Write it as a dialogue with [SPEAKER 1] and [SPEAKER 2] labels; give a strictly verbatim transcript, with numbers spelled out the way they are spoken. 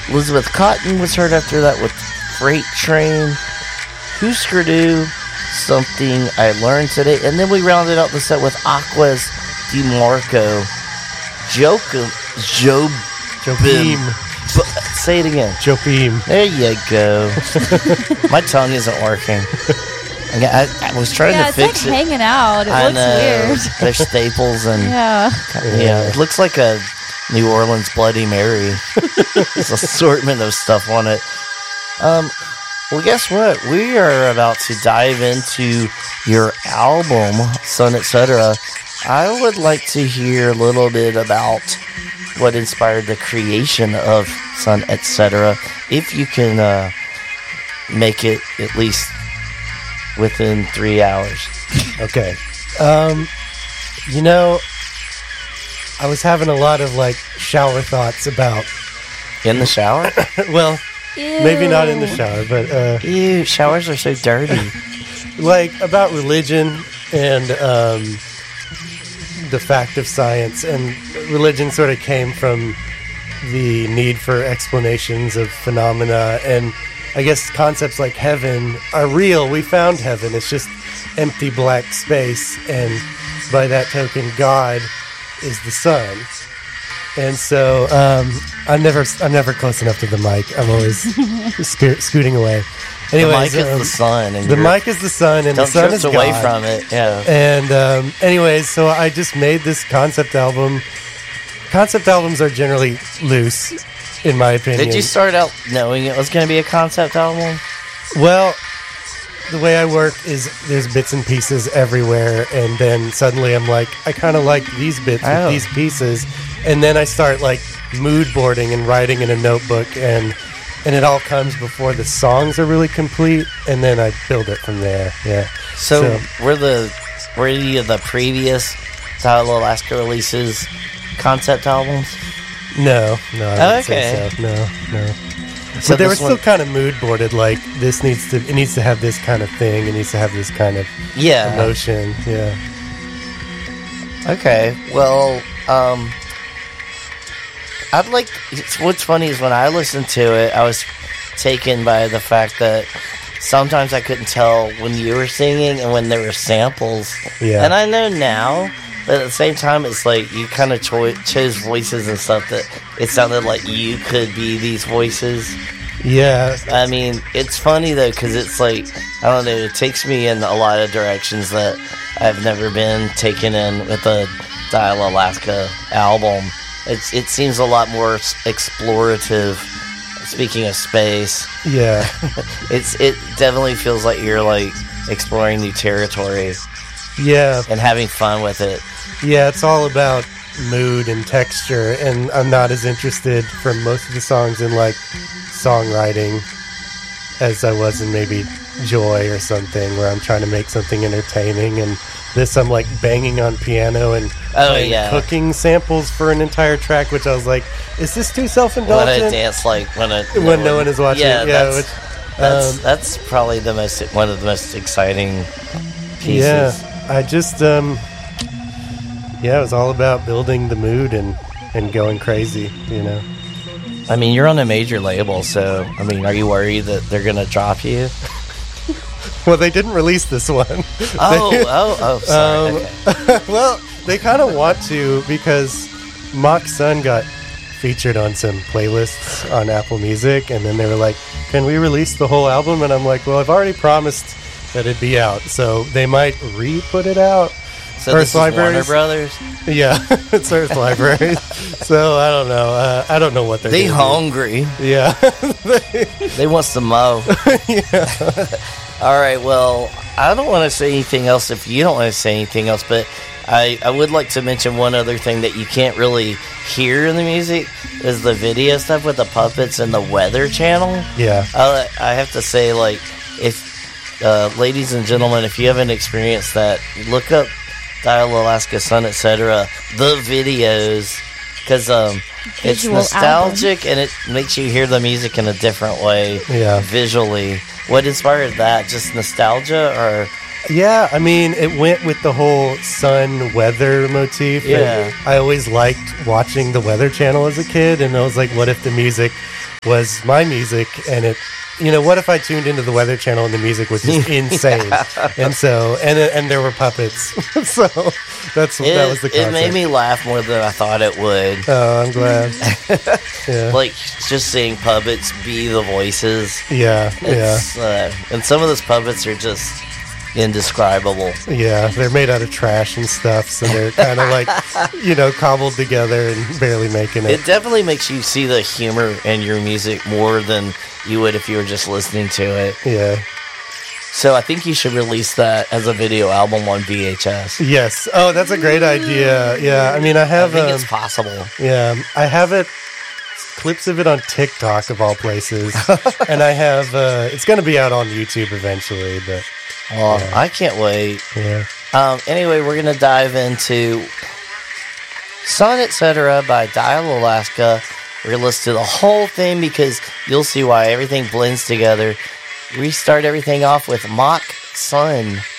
[SPEAKER 1] Elizabeth Cotton was heard after that with Freight Train. Husker Du, Something I Learned Today. And then we rounded out the set with Aqua's DeMarco. Joke, Job,
[SPEAKER 2] Jobim.
[SPEAKER 1] Say it again.
[SPEAKER 2] Jobim.
[SPEAKER 1] There you go. My tongue isn't working. I, I was trying
[SPEAKER 3] yeah,
[SPEAKER 1] to
[SPEAKER 3] it's
[SPEAKER 1] fix
[SPEAKER 3] like
[SPEAKER 1] it.
[SPEAKER 3] hanging out. It
[SPEAKER 1] I
[SPEAKER 3] looks
[SPEAKER 1] know.
[SPEAKER 3] weird.
[SPEAKER 1] There's staples and
[SPEAKER 3] yeah.
[SPEAKER 1] yeah, it looks like a New Orleans Bloody Mary. There's an assortment of stuff on it. Um, well, guess what? We are about to dive into your album, Sun, et cetera. I would like to hear a little bit about what inspired the creation of Sun, et cetera. If you can uh, make it at least within three hours.
[SPEAKER 2] Okay. Um, you know, I was having a lot of like shower thoughts about.
[SPEAKER 1] In the shower?
[SPEAKER 2] Well,
[SPEAKER 3] Ew.
[SPEAKER 2] maybe not in the shower, but uh,
[SPEAKER 1] Ew, showers are so dirty.
[SPEAKER 2] like about religion and um, the fact of science. And religion sort of came from the need for explanations of phenomena, and I guess concepts like heaven are real. We found heaven. It's just empty black space, and by that token, God is the sun. And so um, I'm never I'm never close enough to the mic. I'm always sco- scooting away. Anyways,
[SPEAKER 1] the mic is
[SPEAKER 2] um,
[SPEAKER 1] the sun. And
[SPEAKER 2] the
[SPEAKER 1] you're-
[SPEAKER 2] mic is the sun, and
[SPEAKER 1] don't
[SPEAKER 2] the sun
[SPEAKER 1] drift
[SPEAKER 2] is
[SPEAKER 1] away
[SPEAKER 2] God.
[SPEAKER 1] from it. Yeah.
[SPEAKER 2] And um, anyways, so I just made this concept album. Concept albums are generally loose, in my opinion.
[SPEAKER 1] Did you start out knowing it was going to be a concept album?
[SPEAKER 2] Well, the way I work is there's bits and pieces everywhere, and then suddenly I'm like, I kind of like these bits
[SPEAKER 1] Oh.
[SPEAKER 2] with these pieces, and then I start like mood boarding and writing in a notebook, and and it all comes before the songs are really complete, and then I build it from there. Yeah.
[SPEAKER 1] So, were the were any of the previous Dial Alaska releases concept albums?
[SPEAKER 2] No, no, I
[SPEAKER 1] Oh,
[SPEAKER 2] wouldn't say
[SPEAKER 1] okay.
[SPEAKER 2] so. No, no.
[SPEAKER 1] So
[SPEAKER 2] But they were
[SPEAKER 1] this
[SPEAKER 2] still
[SPEAKER 1] one-
[SPEAKER 2] kind of mood boarded. Like this needs to, it needs to have this kind of thing. It needs to have this kind of
[SPEAKER 1] Yeah.
[SPEAKER 2] emotion. Yeah.
[SPEAKER 1] Okay. Well, um, I'd like. It's, what's funny is when I listened to it, I was taken by the fact that sometimes I couldn't tell when you were singing and when there were samples.
[SPEAKER 2] Yeah.
[SPEAKER 1] And I know now, but at the same time, it's like you kind of cho- chose voices and stuff that it sounded like you could be these voices.
[SPEAKER 2] Yeah.
[SPEAKER 1] I mean, it's funny though because it's like I don't know. It takes me in a lot of directions that I've never been taken in with the Dial Alaska album. It's it seems a lot more s- explorative. Speaking of space,
[SPEAKER 2] Yeah.
[SPEAKER 1] it's it definitely feels like you're like exploring new territory
[SPEAKER 2] Yeah.
[SPEAKER 1] and having fun with it.
[SPEAKER 2] Yeah. It's all about mood and texture, and I'm not as interested for most of the songs in like songwriting as I was in maybe Joy or something, where I'm trying to make something entertaining, and this I'm like banging on piano and
[SPEAKER 1] Oh,
[SPEAKER 2] playing
[SPEAKER 1] yeah.
[SPEAKER 2] cooking samples for an entire track, which I was like, is this too
[SPEAKER 1] When
[SPEAKER 2] self-indulgent?
[SPEAKER 1] a dance like when a
[SPEAKER 2] When no one is watching.
[SPEAKER 1] Yeah,
[SPEAKER 2] Yeah,
[SPEAKER 1] that's,
[SPEAKER 2] which,
[SPEAKER 1] that's,
[SPEAKER 2] um,
[SPEAKER 1] that's probably the most one of the most exciting pieces.
[SPEAKER 2] Yeah, I just um, yeah, it was all about building the mood and and going crazy, you know.
[SPEAKER 1] I mean, you're on a major label, so I mean, are you worried that they're gonna drop you?
[SPEAKER 2] Well, they didn't release this one.
[SPEAKER 1] Oh,
[SPEAKER 2] They-
[SPEAKER 1] oh, oh, sorry.
[SPEAKER 2] Um,
[SPEAKER 1] okay.
[SPEAKER 2] well, they kind of want to because Mock Sun got featured on some playlists on Apple Music, and then they were like, "Can we release the whole album?" And I'm like, "Well, I've already promised that it'd be out, so they might re-put it out."
[SPEAKER 1] So this is Warner Brothers.
[SPEAKER 2] Yeah, it's Earth Library. So I don't know. Uh, I don't know what they're.
[SPEAKER 1] They
[SPEAKER 2] gonna
[SPEAKER 1] hungry.
[SPEAKER 2] do. Yeah. They-
[SPEAKER 1] They want some mo.
[SPEAKER 2] yeah.
[SPEAKER 1] All right. Well, I don't want to say anything else if you don't want to say anything else, but I, I would like to mention one other thing that you can't really hear in the music is the video stuff with the puppets and the Weather Channel.
[SPEAKER 2] Yeah.
[SPEAKER 1] I, I have to say, like, if uh, ladies and gentlemen, if you haven't experienced that, look up Dial Alaska, Sun, et cetera. The videos, because um, it's
[SPEAKER 3] Visual
[SPEAKER 1] nostalgic and it makes you hear the music in a different way.
[SPEAKER 2] Yeah.
[SPEAKER 1] Visually, what inspired that? Just nostalgia, or
[SPEAKER 2] Yeah, I mean, it went with the whole sun weather motif.
[SPEAKER 1] Yeah.
[SPEAKER 2] And I always liked watching the Weather Channel as a kid, and I was like, what if the music was my music, and it, you know, what if I tuned into the Weather Channel and the music was just insane, yeah. and so and and there were puppets, so that's
[SPEAKER 1] it,
[SPEAKER 2] that was the concept.
[SPEAKER 1] It made me laugh more than I thought it would.
[SPEAKER 2] Oh, I'm glad. Yeah.
[SPEAKER 1] Like just seeing puppets be the voices.
[SPEAKER 2] Yeah,
[SPEAKER 1] it's,
[SPEAKER 2] yeah.
[SPEAKER 1] Uh, and some of those puppets are just indescribable.
[SPEAKER 2] Yeah, they're made out of trash and stuff, so they're kind of like, you know, cobbled together and barely making it.
[SPEAKER 1] It definitely makes you see the humor in your music more than you would if you were just listening to it.
[SPEAKER 2] Yeah.
[SPEAKER 1] So I think you should release that as a video album on V H S.
[SPEAKER 2] Yes. Oh, that's a great idea. Yeah, I mean, I have...
[SPEAKER 1] I think
[SPEAKER 2] um,
[SPEAKER 1] it's possible.
[SPEAKER 2] Yeah, I have it, clips of it on TikTok, of all places. And I have... Uh, it's going to be out on YouTube eventually, but...
[SPEAKER 1] Well,
[SPEAKER 2] yeah.
[SPEAKER 1] I can't wait.
[SPEAKER 2] Yeah.
[SPEAKER 1] Um, anyway, we're going to dive into Sun Etc. by Dial Alaska. We're going to listen to the whole thing because you'll see why everything blends together. We start everything off with Mock Sun.